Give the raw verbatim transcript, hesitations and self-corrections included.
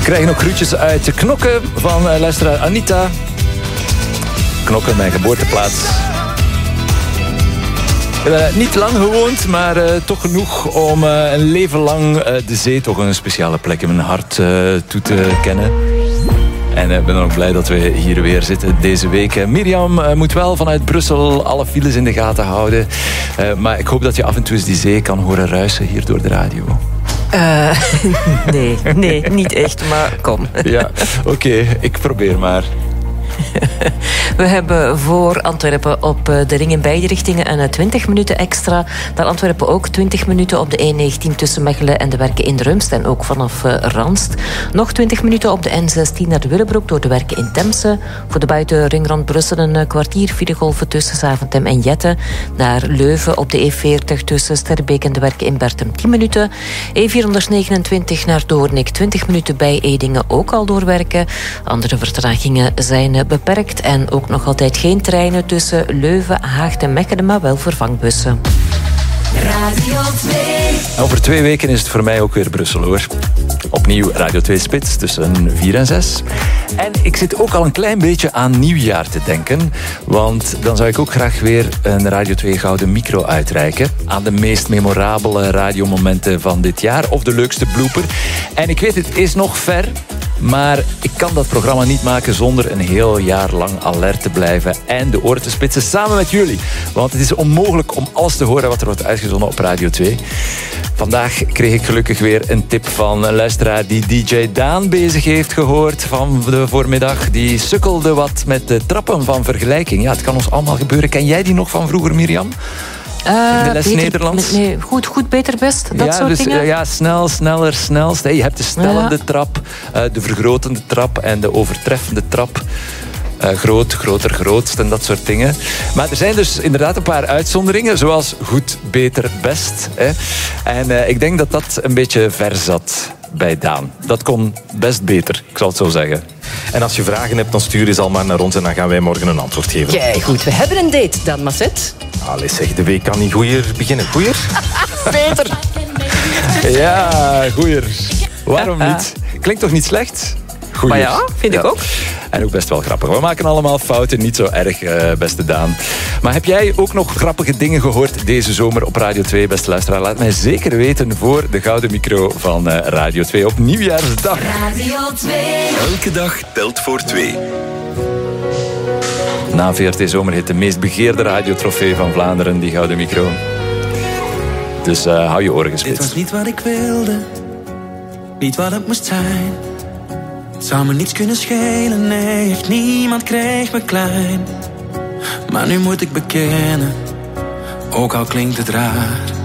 Ik krijg nog groetjes uit Knokke van uh, luisteraar Anita. Knokke, mijn geboorteplaats. Ik heb uh, niet lang gewoond, maar uh, toch genoeg om uh, een leven lang uh, de zee toch een speciale plek in mijn hart uh, toe te kennen. En ik uh, ben dan ook blij dat we hier weer zitten deze week. Uh, Mirjam uh, moet wel vanuit Brussel alle files in de gaten houden. Uh, maar ik hoop dat je af en toe eens die zee kan horen ruisen hier door de radio. Uh, nee, nee, niet echt, maar kom. Ja, oké, okay, ik probeer maar. We hebben voor Antwerpen op de ring in beide richtingen een twintig minuten extra. Naar Antwerpen ook twintig minuten op de N negentien tussen Mechelen en de werken in Rumst. En ook vanaf Randst. Nog twintig minuten op de N zestien naar de Willebroek door de werken in Temse. Voor de buitenring rond Brussel een kwartier filegolven tussen Zaventem en Jette. Naar Leuven op de E veertig tussen Sterbeek en de werken in Bertum tien minuten. E vierhonderdnegenentwintig naar Doornik twintig minuten bij Edingen ook al doorwerken. Andere vertragingen zijn beperkt en ook nog altijd geen treinen tussen Leuven, Haagd en Mechelen, maar wel vervangbussen. Radio twee. Over twee weken is het voor mij ook weer Brussel, hoor. Opnieuw Radio twee Spits tussen vier en zes. En ik zit ook al een klein beetje aan nieuwjaar te denken. Want dan zou ik ook graag weer een Radio twee Gouden Micro uitreiken. Aan de meest memorabele radiomomenten van dit jaar. Of de leukste blooper. En ik weet, het is nog ver. Maar ik kan dat programma niet maken zonder een heel jaar lang alert te blijven en de oren te spitsen samen met jullie. Want het is onmogelijk om alles te horen wat er wordt uitgezonden op Radio twee. Vandaag kreeg ik gelukkig weer een tip van een luisteraar die D J Daan bezig heeft gehoord van de voormiddag. Die sukkelde wat met de trappen van vergelijking. Ja, het kan ons allemaal gebeuren. Ken jij die nog van vroeger, Mirjam? Uh, de les beter, Nederlands. Nee, goed, goed, beter, best. Dat ja, soort dus, dingen. Ja, snel, sneller, snelst. Je hebt de stellende ja. trap, de vergrotende trap en de overtreffende trap. Uh, groot, groter, grootst en dat soort dingen. Maar er zijn dus inderdaad een paar uitzonderingen, zoals goed, beter, best. Hè. En uh, ik denk dat dat een beetje ver zat bij Daan. Dat kon best beter, ik zal het zo zeggen. En als je vragen hebt, dan stuur je al maar naar ons en dan gaan wij morgen een antwoord geven. Kijk, goed, we hebben een date dan, Masset. Allee zeg, de week kan niet goeier beginnen. Goeier? Beter. Ja, goeier. Waarom niet? Klinkt toch niet slecht? Goeier. Maar ja, vind ik ja. ook. En ook best wel grappig. We maken allemaal fouten, niet zo erg, uh, beste Daan. Maar heb jij ook nog grappige dingen gehoord deze zomer op Radio twee, beste luisteraar? Laat mij zeker weten voor de Gouden Micro van uh, Radio twee op Nieuwjaarsdag. Radio twee. Elke dag telt voor twee. Na V R T Zomerhit de meest begeerde radiotrofee van Vlaanderen, die Gouden Micro. Dus uh, hou je oren gespitst. Dit was niet wat ik wilde, niet wat het moest zijn. Het zou me niets kunnen schelen, nee, echt niemand kreeg me klein. Maar nu moet ik bekennen, ook al klinkt het raar,